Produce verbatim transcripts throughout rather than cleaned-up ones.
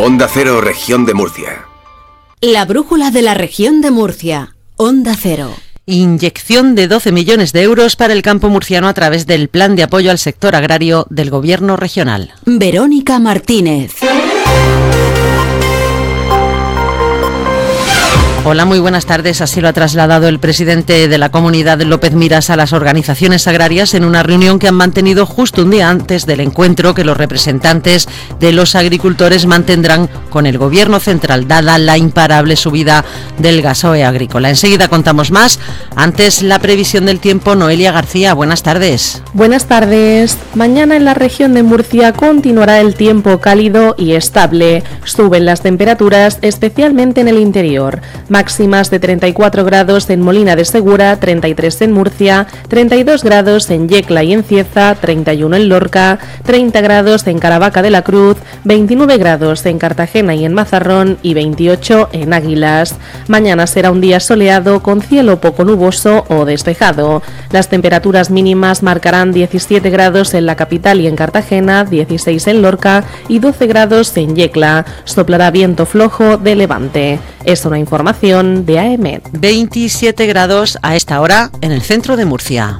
Onda Cero, Región de Murcia. La brújula de la Región de Murcia. Onda Cero. Inyección de doce millones de euros para el campo murciano a través del Plan de Apoyo al Sector Agrario del Gobierno Regional. Verónica Martínez. Hola, muy buenas tardes. Así lo ha trasladado el presidente de la comunidad, López Miras, a las organizaciones agrarias en una reunión que han mantenido justo un día antes del encuentro que los representantes de los agricultores mantendrán con el Gobierno central, dada la imparable subida del gasoil agrícola. Enseguida contamos más. Antes, la previsión del tiempo. Noelia García, buenas tardes. Buenas tardes. Mañana en la región de Murcia continuará el tiempo cálido y estable. Suben las temperaturas, especialmente en el interior. Máximas de treinta y cuatro grados en Molina de Segura, treinta y tres en Murcia, treinta y dos grados en Yecla y en Cieza, treinta y uno en Lorca, treinta grados en Caravaca de la Cruz, veintinueve grados en Cartagena y en Mazarrón y veintiocho en Águilas. Mañana será un día soleado con cielo poco nuboso o despejado. Las temperaturas mínimas marcarán diecisiete grados en la capital y en Cartagena, dieciséis en Lorca y doce grados en Yecla. Soplará viento flojo de levante. Es una información de A E M E D. veintisiete grados a esta hora en el centro de Murcia.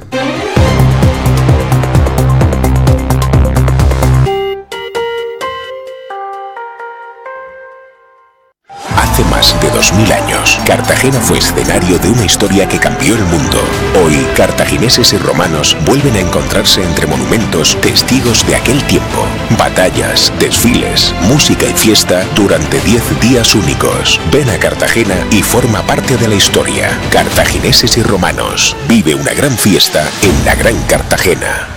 Hace más de dos mil años, Cartagena fue escenario de una historia que cambió el mundo. Hoy, cartagineses y romanos vuelven a encontrarse entre monumentos, testigos de aquel tiempo. Batallas, desfiles, música y fiesta durante diez días únicos. Ven a Cartagena y forma parte de la historia. Cartagineses y romanos. Vive una gran fiesta en la Gran Cartagena.